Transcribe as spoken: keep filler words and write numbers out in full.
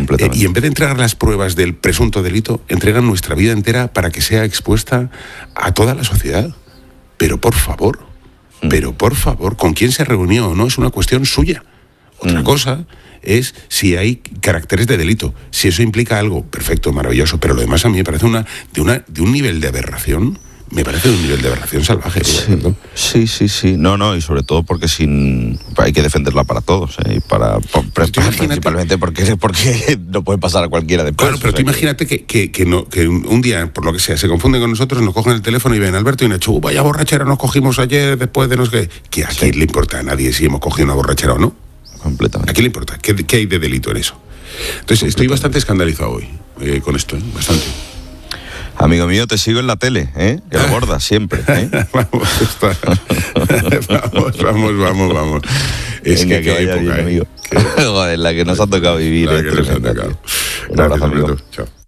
completamente. Eh, y en vez de entregar las pruebas del presunto delito, entregan nuestra vida entera para que sea expuesta a toda la sociedad. Pero por favor, mm. pero por favor, ¿con quién se reunió o no? Es una cuestión suya. Otra mm. cosa es si hay caracteres de delito. Si eso implica algo, perfecto, maravilloso, pero lo demás a mí me parece una de, una, de un nivel de aberración, me parece de un nivel de aberración salvaje. Sí, sí, sí, sí. No, no, y sobre todo porque sin hay que defenderla para todos, ¿eh? Y para, para, para principalmente porque, porque no puede pasar a cualquiera después. Claro, pero tú imagínate que, que, que, no, que un día, por lo que sea, se confunden con nosotros, nos cogen el teléfono y ven Alberto y Nacho, uh, vaya borrachera nos cogimos ayer después de nos que... que ¿A quién sí. le importa a nadie si hemos cogido una borrachera o no? Completamente. ¿A quién le importa? ¿Qué, qué hay de delito en eso? Entonces estoy bastante escandalizado hoy eh, con esto, ¿eh? Bastante. Amigo mío, te sigo en la tele, ¿eh? Que lo bordas siempre, ¿eh? vamos, está... vamos, vamos, vamos, vamos. Es Venga, que, que qué vaya época, bien, ¿eh? amigo. ¿Qué... Joder, la que nos ha tocado vivir. La ¿eh? que nos ha tocado. Un abrazo, amigo. Chao.